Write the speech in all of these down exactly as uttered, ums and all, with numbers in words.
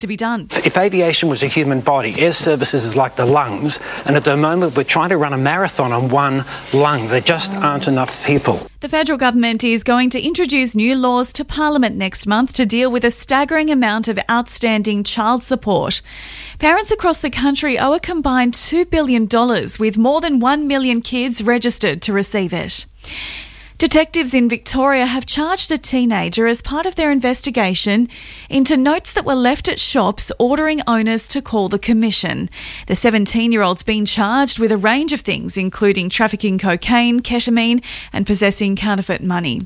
to be done. If aviation was a human body, air services is like the lungs, and at the moment we're trying to run a marathon on one lung. There just aren't enough people. The federal government is going to introduce new laws to Parliament next month to deal with a staggering amount of outstanding child support. Parents across the country owe a combined two billion dollars, with more than one million kids registered to receive it. Detectives in Victoria have charged a teenager as part of their investigation into notes that were left at shops ordering owners to call the commission. The seventeen-year-old's been charged with a range of things, including trafficking cocaine, ketamine and possessing counterfeit money.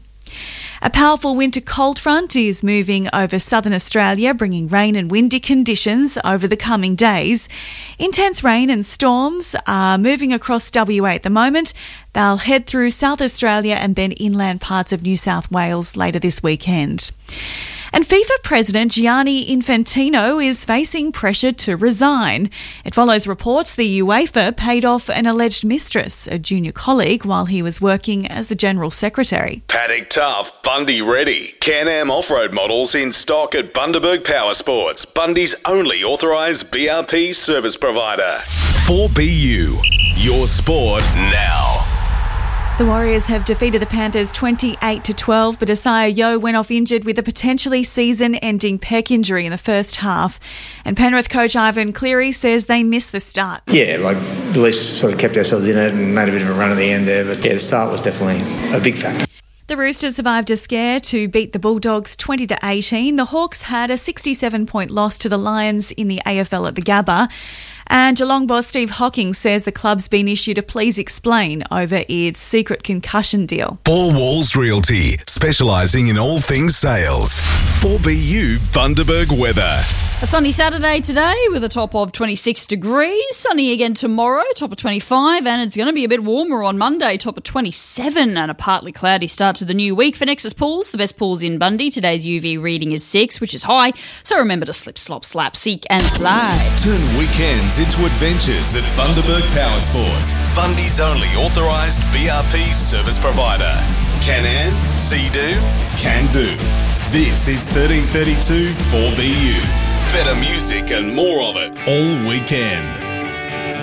A powerful winter cold front is moving over southern Australia, bringing rain and windy conditions over the coming days. Intense rain and storms are moving across W A at the moment. They'll head through South Australia and then inland parts of New South Wales later this weekend. And FIFA President Gianni Infantino is facing pressure to resign. It follows reports the UEFA paid off an alleged mistress, a junior colleague, while he was working as the General Secretary. Paddock Tough, Bundy ready. Can-Am off-road models in stock at Bundaberg Power Sports, Bundy's only authorised B R P service provider. four B U, your sport now. The Warriors have defeated the Panthers twenty-eight to twelve, but Asaya Yeo went off injured with a potentially season-ending pec injury in the first half. And Penrith coach Ivan Cleary says they missed the start. Yeah, like at least sort of kept ourselves in it and made a bit of a run at the end there. But yeah, the start was definitely a big factor. The Roosters survived a scare to beat the Bulldogs twenty to eighteen. The Hawks had a sixty-seven point loss to the Lions in the A F L at the Gabba. And Geelong boss Steve Hocking says the club's been issued a please explain over its secret concussion deal. Four Walls Realty, specialising in all things sales. four B U Bundaberg weather. A sunny Saturday today with a top of twenty-six degrees. Sunny again tomorrow, top of twenty-five. And it's going to be a bit warmer on Monday, top of twenty-seven. And a partly cloudy start to the new week for Nexus Pools, the best pools in Bundy. Today's U V reading is six, which is high. So remember to slip, slop, slap, seek and slide. Turn weekends into adventures at Bundaberg Power Sports, Bundy's only authorised B R P service provider. Can-Am, See-Do, Can-Do. This is thirteen thirty-two four B U. Better music and more of it all weekend.